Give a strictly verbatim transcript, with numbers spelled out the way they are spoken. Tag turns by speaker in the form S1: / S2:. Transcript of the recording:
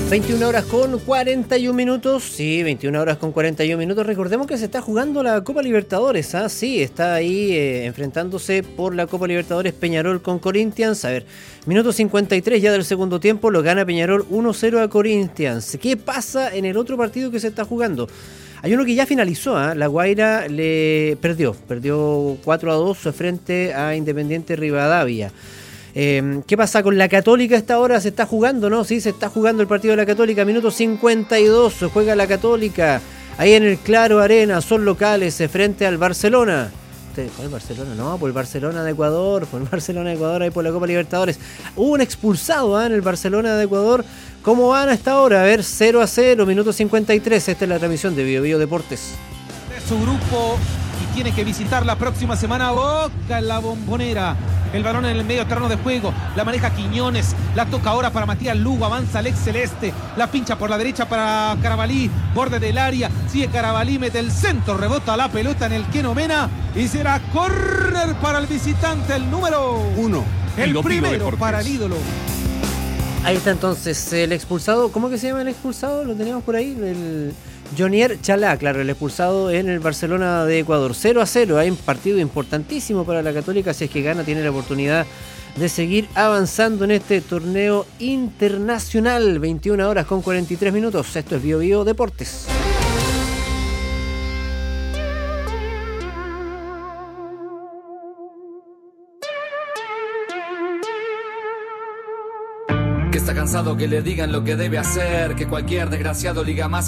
S1: veintiuna horas con cuarenta y un minutos, sí, veintiuna horas con cuarenta y un minutos. Recordemos que se está jugando la Copa Libertadores, ¿ah? Sí, está ahí eh, enfrentándose por la Copa Libertadores Peñarol con Corinthians. A ver, minuto cincuenta y tres ya del segundo tiempo, lo gana Peñarol uno cero a Corinthians. ¿Qué pasa en el otro partido que se está jugando? Hay uno que ya finalizó, ¿eh? La Guaira le perdió, perdió cuatro a dos frente a Independiente Rivadavia. Eh, ¿Qué pasa con la Católica a esta hora? Se está jugando, ¿no? Sí, se está jugando el partido de la Católica, minuto cincuenta y dos, se juega la Católica, ahí en el Claro Arena, son locales, frente al Barcelona. ¿Cuál es Barcelona? No, por el Barcelona de Ecuador, por el Barcelona de Ecuador, ahí por la Copa Libertadores. Hubo un expulsado ¿eh? en el Barcelona de Ecuador. ¿Cómo van a esta hora? A ver, cero a cero, minuto cincuenta y tres, esta es la transmisión de Bio Bio Deportes.
S2: De su grupo y tiene que visitar la próxima semana Boca en la Bombonera. El balón en el medio terreno de juego, la maneja Quiñones, la toca ahora para Matías Lugo, avanza Alex Celeste, la pincha por la derecha para Carabalí, borde del área, sigue Carabalí, mete el centro, rebota la pelota en el Keno Mena y será córner para el visitante, el número uno, el primero para el ídolo.
S1: Ahí está entonces el expulsado, ¿cómo que se llama el expulsado? Lo teníamos por ahí, el Jonier Chalá, claro, el expulsado en el Barcelona de Ecuador. cero a cero, hay un partido importantísimo para la Católica, si es que gana, tiene la oportunidad de seguir avanzando en este torneo internacional. veintiuna horas con cuarenta y tres minutos, esto es Bio Bio Deportes.
S3: Que está cansado que le digan lo que debe hacer, que cualquier desgraciado liga más